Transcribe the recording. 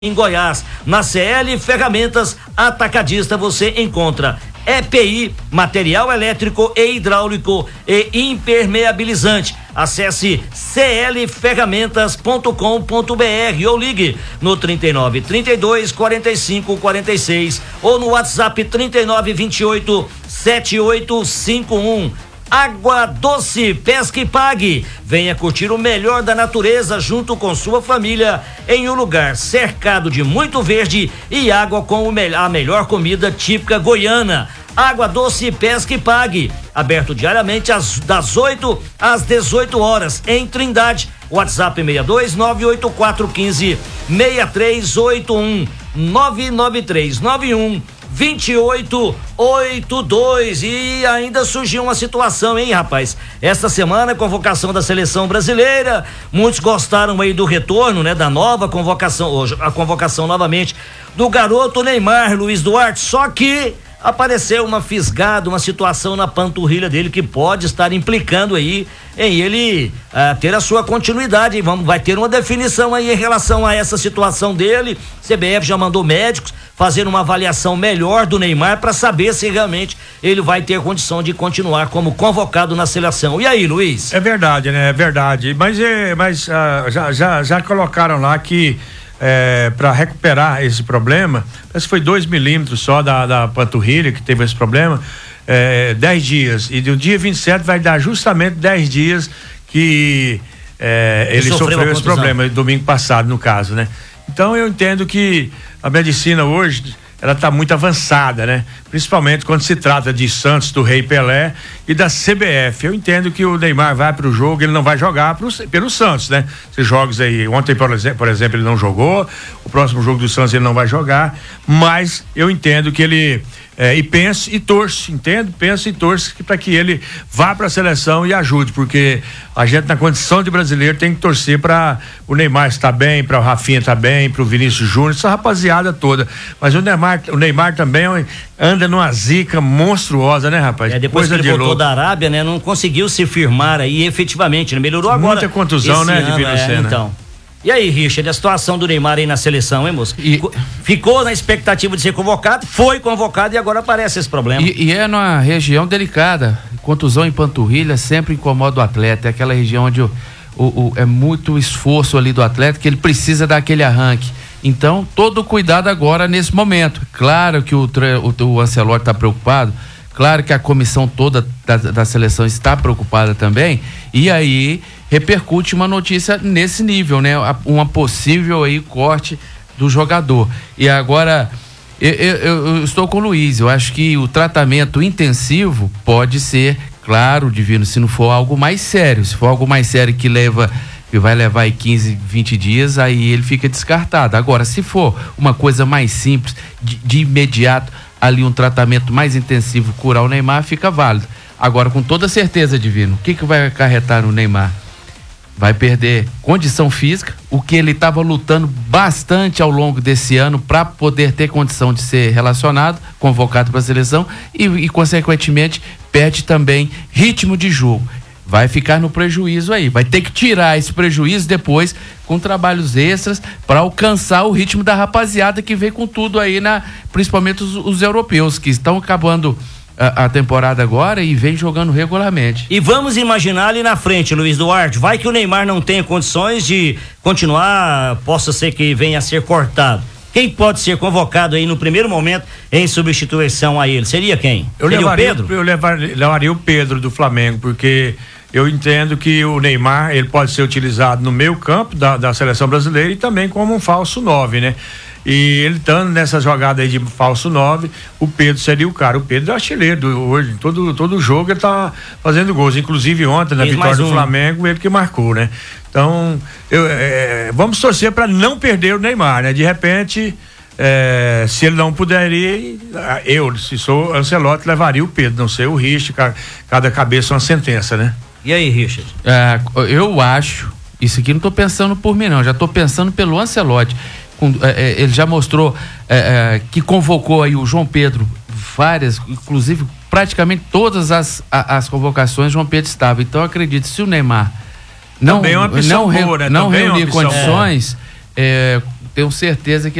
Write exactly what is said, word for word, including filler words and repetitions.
Em Goiás, na C L Ferramentas Atacadista, você encontra E P I, material elétrico e hidráulico e impermeabilizante. Acesse c l ferramentas ponto com ponto b r ou ligue no trinta e nove, trinta e dois, quarenta e cinco, quarenta e seis ou no WhatsApp trinta e nove, vinte e oito, setenta e oito cinquenta e um. Água Doce Pesca e Pague. Venha curtir o melhor da natureza junto com sua família em um lugar cercado de muito verde e água com o me- a melhor comida típica goiana. Água Doce Pesca e Pague. Aberto diariamente às, das oito às dezoito horas em Trindade. WhatsApp seis dois nove oito quatro um cinco, seis três oito um, nove nove três nove um vinte e oito oitenta e dois. E ainda surgiu uma situação, hein, rapaz? Esta semana, convocação da seleção brasileira, muitos gostaram aí do retorno, né, da nova convocação, hoje a convocação novamente do garoto Neymar, Luiz Duarte, só que apareceu uma fisgada, uma situação na panturrilha dele que pode estar implicando aí em ele ah, ter a sua continuidade. Vamos, vai ter uma definição aí em relação a essa situação dele. C B F já mandou médicos fazer uma avaliação melhor do Neymar para saber se realmente ele vai ter condição de continuar como convocado na seleção. E aí, Luiz? É verdade, né? É verdade. Mas, é, mas ah, já, já, já colocaram lá que É, para recuperar esse problema, esse foi dois milímetros só da, da panturrilha que teve esse problema, é, dez dias, e do dia vinte e sete vai dar justamente dez dias que é, ele, ele sofreu, sofreu esse problema, domingo passado no caso, né? Então eu entendo que a medicina hoje ela está muito avançada, né? Principalmente quando se trata de Santos, do Rei Pelé e da C B F. Eu entendo que o Neymar vai para o jogo, ele não vai jogar pro, pelo Santos, né? Esses jogos aí, ontem, por exemplo, por exemplo, ele não jogou, o próximo jogo do Santos ele não vai jogar, mas eu entendo que ele é, e penso e torço, entendo? Penso e torço para que ele vá para a seleção e ajude, porque a gente na condição de brasileiro tem que torcer para o Neymar estar bem, para o Rafinha estar bem, para o Vinícius Júnior, essa rapaziada toda. Mas o Neymar, o Neymar também anda numa zica monstruosa, né, rapaz? É, depois Coisa que ele de voltou louco. da Arábia, né, não conseguiu se firmar aí efetivamente, né? Melhorou agora. Muita contusão, né, ano, Divino é, Sena? Então. E aí, Richard, a situação do Neymar aí na seleção, hein, moço? E... Ficou na expectativa de ser convocado, foi convocado e agora aparece esse problema. E, e é numa região delicada, contusão em panturrilha sempre incomoda o atleta, é aquela região onde o, o, o, é muito esforço ali do atleta, que ele precisa dar aquele arranque. Então, todo cuidado agora nesse momento. Claro que o, o, o Ancelotti está preocupado, claro que a comissão toda da, da seleção está preocupada também, e aí repercute uma notícia nesse nível, né? Uma possível aí corte do jogador. E agora, eu, eu, eu estou com o Luiz, eu acho que o tratamento intensivo pode ser, claro, Divino, se não for algo mais sério, se for algo mais sério que leva, que vai levar aí quinze, vinte dias, aí ele fica descartado. Agora, se for uma coisa mais simples, de, de imediato, ali um tratamento mais intensivo, curar o Neymar, fica válido. Agora, com toda certeza, Divino, o que que vai acarretar no Neymar? Vai perder condição física, o que ele estava lutando bastante ao longo desse ano para poder ter condição de ser relacionado, convocado para a seleção e, e, consequentemente, perde também ritmo de jogo. Vai ficar no prejuízo aí, vai ter que tirar esse prejuízo depois com trabalhos extras para alcançar o ritmo da rapaziada que vem com tudo aí, na, principalmente os, os europeus que estão acabando a, a temporada agora e vem jogando regularmente. E vamos imaginar ali na frente, Luiz Duarte, vai que o Neymar não tenha condições de continuar, possa ser que venha a ser cortado. Quem pode ser convocado aí no primeiro momento em substituição a ele? Seria quem? Eu Seria levaria, o Pedro? Eu levaria, levaria o Pedro do Flamengo, porque eu entendo que o Neymar, ele pode ser utilizado no meio campo da, da seleção brasileira e também como um falso nove, né? E ele estando nessa jogada aí de falso nove, o Pedro seria o cara. O Pedro é artilheiro do, hoje, todo, todo jogo ele tá fazendo gols, inclusive ontem na Fez vitória do um. Flamengo, ele que marcou, né? Então, eu, é, vamos torcer para não perder o Neymar, né? De repente, é, se ele não puder ir, eu, se sou Ancelotti, levaria o Pedro, não sei o Richard, cada cabeça uma sentença, né? E aí, Richard? É, eu acho, isso aqui não estou pensando por mim não, já estou pensando pelo Ancelotti. Com, é, ele já mostrou é, é, que convocou aí o João Pedro várias, inclusive praticamente todas as, as convocações João Pedro estava. Então eu acredito, se o Neymar não, Também é uma não, boa, né? não Também reunir é uma condições, é. É, tenho certeza que